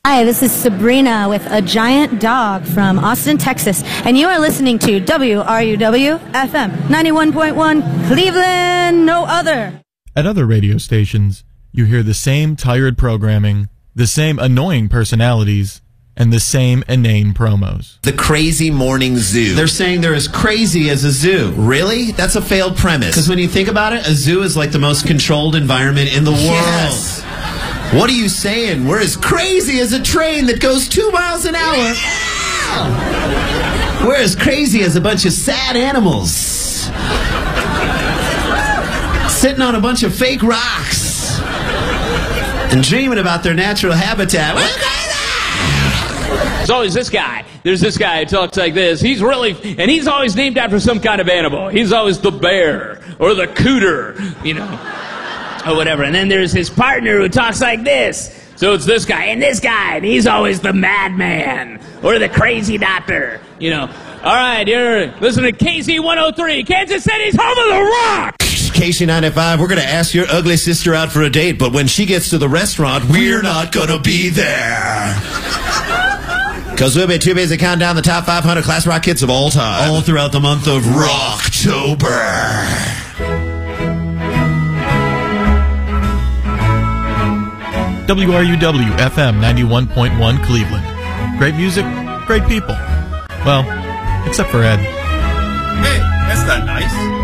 Hi, this is Sabrina with A Giant Dog from Austin, Texas, and you are listening to WRUW FM 91.1 Cleveland, no other. At other radio stations, you hear the same tired programming, the same annoying personalities, and the same inane promos. The Crazy Morning Zoo. They're saying they're as crazy as a zoo. Really? That's a failed premise. Because when you think about it, a zoo is like the most controlled environment in the world. Yes. What are you saying? We're as crazy as a train that goes 2 miles an hour. Yeah. We're as crazy as a bunch of sad animals sitting on a bunch of fake rocks and dreaming about their natural habitat. There's always this guy. There's this guy who talks like this. He's always named after some kind of animal. He's always the bear or the cooter, or whatever. And then there's his partner who talks like this. So it's this guy, and he's always the madman or the crazy doctor, All right, you're listening to KC103, Kansas City's home of the rock. KC95, we're going to ask your ugly sister out for a date, but when she gets to the restaurant, we're not going to be there. Because we'll be too busy counting down the top 500 class rock hits of all time. All throughout the month of Rocktober. WRUW FM 91.1 Cleveland. Great music, great people. Well, except for Ed. Hey, that's not nice.